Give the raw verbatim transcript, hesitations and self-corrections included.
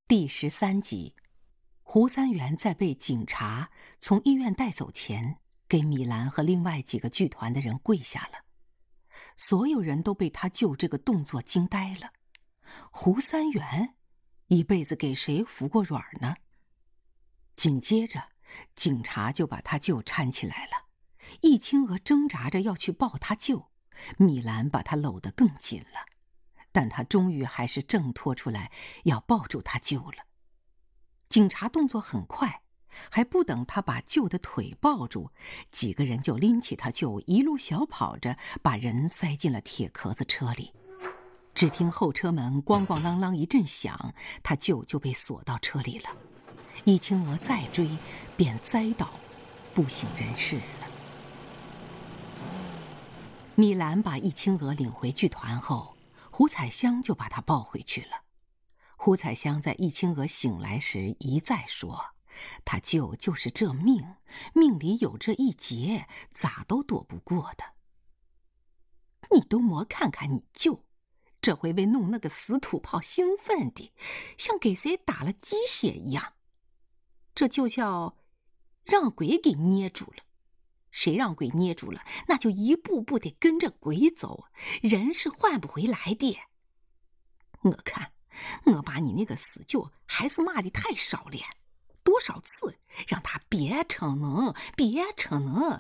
第十三集，胡三元在被警察从医院带走前，给米兰和另外几个剧团的人跪下了。所有人都被他救这个动作惊呆了。胡三元一辈子给谁服过软呢？紧接着，警察就把他舅搀起来了。易清娥挣扎着要去抱他舅，米兰把他搂得更紧了。但他终于还是挣脱出来，要抱住他舅了。警察动作很快，还不等他把舅的腿抱住，几个人就拎起他舅，一路小跑着把人塞进了铁壳子车里。只听后车门咣咣啷啷一阵响，他舅就被锁到车里了。易清娥再追，便栽倒，不省人事了。米兰把易清娥领回剧团后，胡彩香就把她抱回去了。胡彩香在易清娥醒来时一再说，她舅就是这命，命里有这一劫，咋都躲不过的。你都莫看看你舅，这回为弄那个死土炮兴奋的，像给谁打了鸡血一样。这就叫让鬼给捏住了。谁让鬼捏住了，那就一步步地跟着鬼走，人是换不回来的。我看我把你那个死舅还是骂的太少了，多少次让他别逞能，别逞能，